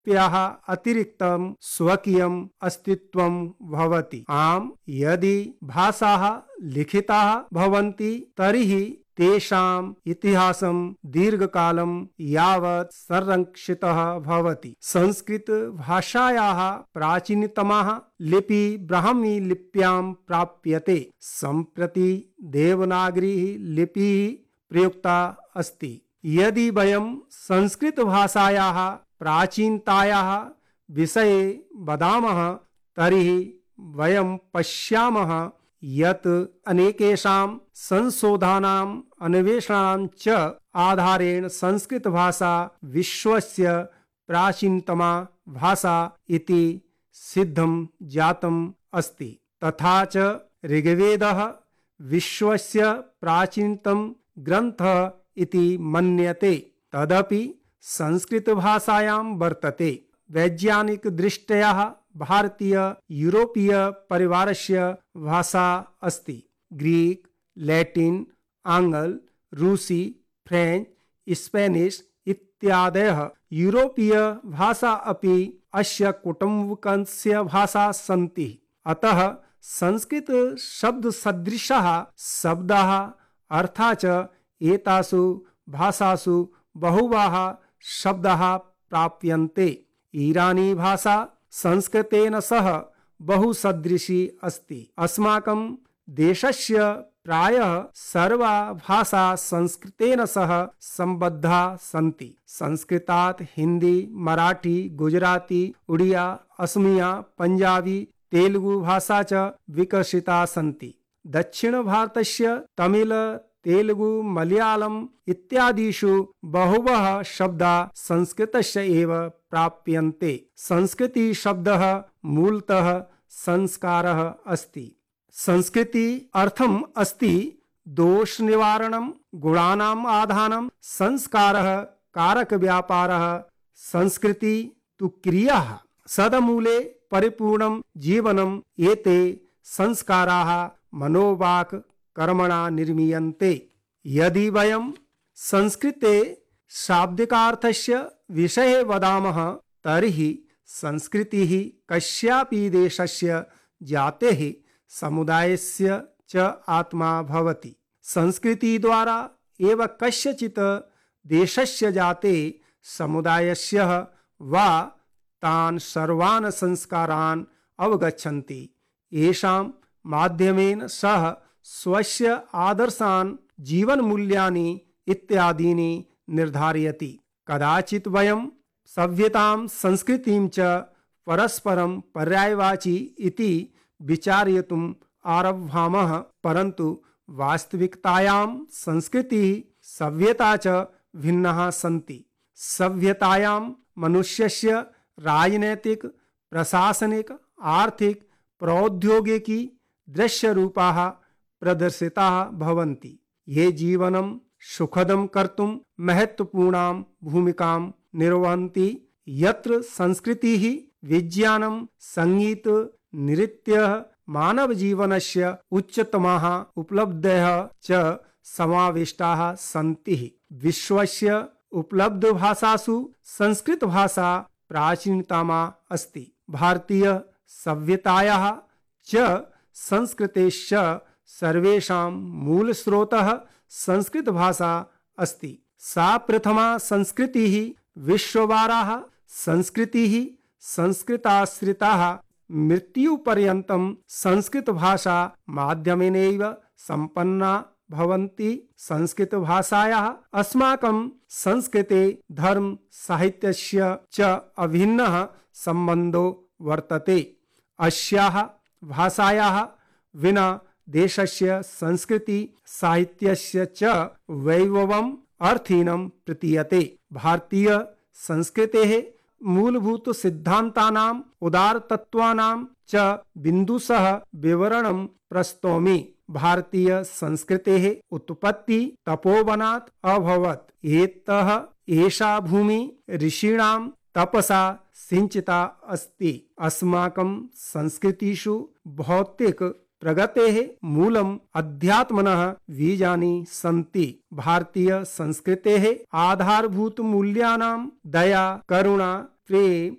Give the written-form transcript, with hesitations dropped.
लिप्याः अतिरिक्तं स्वकीयम् अस्तित्वं भवति। आम्, यदि भाषाः लिखिताः भवन्ति तर्हि तेषाम् इतिहासं दीर्घकालं यावत् संरक्षितः भवति। संस्कृत भाषायाः प्राचीनतमाः लिपि ब्राह्मी लिप्यां प्राप्यते। सम्प्रति देवनागरी लिपिः प्रयुक्ता अस्ति। यदि वयं संस्कृत भाषायाः प्राचीनतायाः विषये वदामः तर्हि वयं पश्यामः यत् अनेकेषां संशोधनानाम् अन्वेषणानां च आधारेण संस्कृत भाषा विश्वस्य प्राचीनतमा भाषा इति सिद्धं जातम् अस्ति। तथा च ऋग्वेदः विश्वस्य प्राचीनतम ग्रन्थः इति मन्यते। तदपि संस्कृत भाषायां वर्तते। वैज्ञानिक दृष्ट्या भारतीय यूरोपीय परिवारस्य भाषा अस्ति। ग्रीक, लैटिन, आंग्ल, रूसी, फ्रेंच, स्पेनिश इत्यादयः यूरोपीय भाषा अपि अस्य कुटुम्बकस्य भाषा सन्ति। अतः संस्कृत शब्द सदृशाः शब्दाः अर्थाच एतासु भाषासु बहुवाः शब्दाः प्राप्यन्ते। ईरानी भाषा संस्कृतेन सह बहुसदृशी अस्ति। अस्माकं देशस्य प्रायः सर्वा भाषा संस्कृतेन सह सम्बद्धा सन्ति। संस्कृतात् हिंदी, मराठी, गुजराती, उड़िया, असमिया, पंजाबी, तेलुगु भाषा च विकसिता सन्ति। दक्षिण भारतस्य तमिल, तेलुगु, मलयालम इत्यादिषु बहुवः शब्दाः संस्कृतस्य एव प्राप्यन्ते। संस्कृति शब्दः मूलतः संस्कारः अस्ति। संस्कृति अर्थम् अस्ति दोष निवारणं, गुणानाम् आधानं, संस्कारः कारक व्यापारः। संस्कृति तु क्रियाः सदमूले परिपूर्णं जीवनम्। एते संस्काराः मनोवाक् कर्मणा निर्मीयन्ते। यदि वयं संस्कृते शाब्दिकार्थस्य विषये वदामः तर्हि संस्कृतिः कस्यापि देशस्य जातेः समुदायस्य च आत्मा भवति। संस्कृति द्वारा एव कस्यचित् देशस्य जाते समुदायस्य वा तान् सर्वान् संस्कारान् अवगच्छन्ति। येषां माध्यमेन सः स्वस्य आदर्शान्, जीवनमूल्यानि इत्यादीनि निर्धारयति। कदाचित् वयं सभ्यतां, संस्कृतिं च परस्परं पर्यायवाची इति विचारयितुम् आरभामः, परन्तु वास्तविकतायां संस्कृतिः, सभ्यता च भिन्नाः सन्ति। सभ्यतायां मनुष्यस्य राजनैतिक, प्रशासनिक, आर्थिक, प्रौद्योगिकी दृश्यरूपाः प्रदर्शिताः भवन्ति। ये जीवनं सुखदं कर्तुं महत्वपूर्णां भूमिकां निर्वहन्ति। यत्र संस्कृतिः, विज्ञानं, संगीत, नृत्यः मानव जीवनस्य उच्चतमाः उपलब्धयः च समाविष्टाः सन्ति। विश्वस्य उपलब्धभाषासु संस्कृत भाषा प्राचीनतमा अस्ति। भारतीय सभ्यतायाः च संस्कृतेश्च सर्वेषां मूलस्रोतः संस्कृत भाषा अस्ति। सा प्रथमा संस्कृतिः विश्ववाराः संस्कृतिः संस्कृताश्रिताः मृत्युपर्यन्तं संस्कृत भाषा माध्यमेनैव सम्पन्ना भवन्ति। संस्कृत भाषायाः अस्माकं संस्कृते धर्म साहित्यस्य च अभिन्नः सम्बन्धो वर्तते। अस्याः भाषायाः विना देशस्य संस्कृति साहित्यस्य च वैभवम् अर्थहीनं प्रतीयते। भारतीय संस्कृतेः मूलभूत सिद्धान्तानाम्, उदारतत्त्वानां च बिन्दुशः विवरणं प्रस्तौमि। भारतीय संस्कृतेः उत्पत्ति तपोवनात् अभवत्। एतः एषा भूमि ऋषीणां तपसा सिंचिता अस्ति। अस्माकं संस्कृतिषु भौतिक प्रगतेः मूलम् अध्यात्मनः बीजानि सन्ति। भारतीय संस्कृतेः आधारभूत मूल्यानां दया, करुणा, स्वे